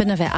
finde, wer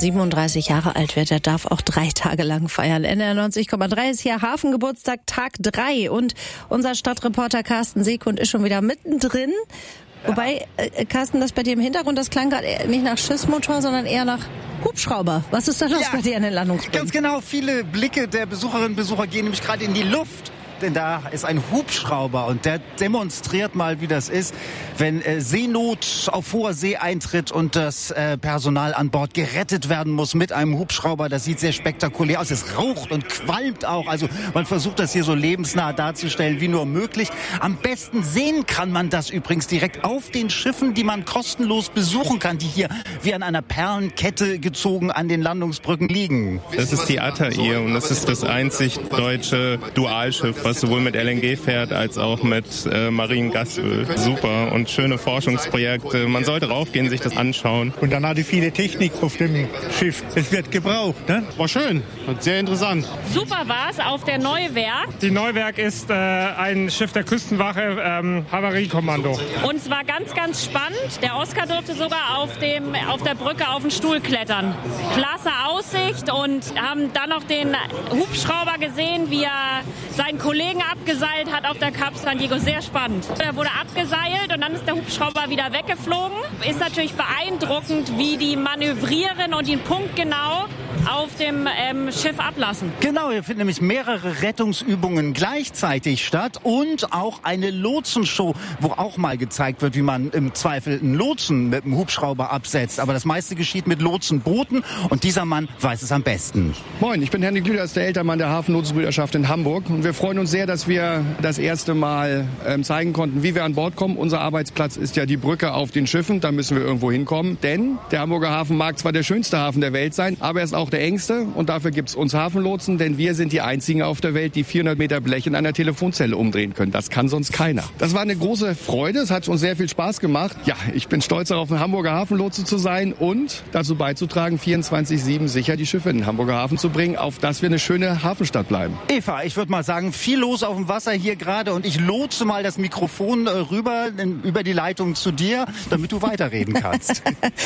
837 Jahre alt wird, der darf auch 3 Tage lang feiern. NDR 90,3 ist hier Hafengeburtstag, Tag 3. Und unser Stadtreporter Carsten Seekund ist schon wieder mittendrin. Ja. Wobei, Carsten, das bei dir im Hintergrund, das klang gerade nicht nach Schiffsmotor, sondern eher nach Hubschrauber. Was ist da los bei dir an den Landungsbrücken? Ganz genau, viele Blicke der Besucherinnen und Besucher gehen nämlich gerade in die Luft. Denn da ist ein Hubschrauber und der demonstriert mal, wie das ist, wenn Seenot auf hoher See eintritt und das Personal an Bord gerettet werden muss mit einem Hubschrauber. Das sieht sehr spektakulär aus. Es raucht und qualmt auch. Also man versucht das hier so lebensnah darzustellen wie nur möglich. Am besten sehen kann man das übrigens direkt auf den Schiffen, die man kostenlos besuchen kann, die hier wie an einer Perlenkette gezogen an den Landungsbrücken liegen. Das ist die Altair und das ist das einzig deutsche Dualschiff, was sowohl mit LNG fährt als auch mit Mariengasöl. Super und schöne Forschungsprojekte. Man sollte raufgehen, sich das anschauen. Und dann hatte viele Technik auf dem Schiff. Es wird gebraucht, ne? War schön, sehr interessant. Super war's auf der Neuwerk. Die Neuwerk ist ein Schiff der Küstenwache, Havariekommando. Und es war ganz, ganz spannend. Der Oskar durfte sogar auf der Brücke auf den Stuhl klettern. Klasse Aussicht und haben dann noch den Hubschrauber gesehen, wie er seinen Kollegen abgeseilt hat auf der Cap San Diego. Sehr spannend. Er wurde abgeseilt und dann ist der Hubschrauber wieder weggeflogen. Ist natürlich beeindruckend, wie die manövrieren und ihn punktgenau auf dem Schiff ablassen. Genau, hier finden nämlich mehrere Rettungsübungen gleichzeitig statt und auch eine Lotsenshow, wo auch mal gezeigt wird, wie man im Zweifel einen Lotsen mit dem Hubschrauber absetzt. Aber das meiste geschieht mit Lotsenbooten und dieser Mann weiß es am besten. Moin, ich bin Henrik Lüders, der Eltermann der Hafenlotsenbrüderschaft in Hamburg und wir freuen uns sehr, dass wir das erste Mal zeigen konnten, wie wir an Bord kommen. Unser Arbeitsplatz ist ja die Brücke auf den Schiffen, da müssen wir irgendwo hinkommen, denn der Hamburger Hafen mag zwar der schönste Hafen der Welt sein, aber er ist auch der engste und dafür gibt's uns Hafenlotsen, denn wir sind die einzigen auf der Welt, die 400 Meter Blech in einer Telefonzelle umdrehen können. Das kann sonst keiner. Das war eine große Freude, es hat uns sehr viel Spaß gemacht. Ja, ich bin stolz darauf, ein Hamburger Hafenlotse zu sein und dazu beizutragen, 24/7 sicher die Schiffe in den Hamburger Hafen zu bringen, auf dass wir eine schöne Hafenstadt bleiben. Eva, ich würde mal sagen, viel los auf dem Wasser hier gerade und ich lotse mal das Mikrofon rüber über die Leitung zu dir, damit du weiterreden kannst.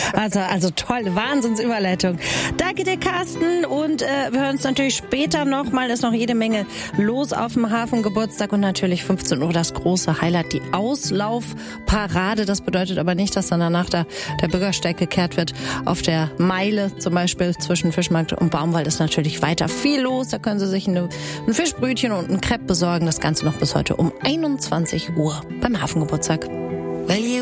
Also toll, Wahnsinnsüberleitung. Danke dir, Carsten, und wir hören uns natürlich später noch mal. Ist noch jede Menge los auf dem Hafengeburtstag und natürlich 15 Uhr das große Highlight, die Auslaufparade. Das bedeutet aber nicht, dass dann danach der Bürgersteig gekehrt wird. Auf der Meile zum Beispiel zwischen Fischmarkt und Baumwald ist natürlich weiter viel los. Da können Sie sich ein Fischbrötchen und ein Crepe besorgen. Das Ganze noch bis heute um 21 Uhr beim Hafengeburtstag.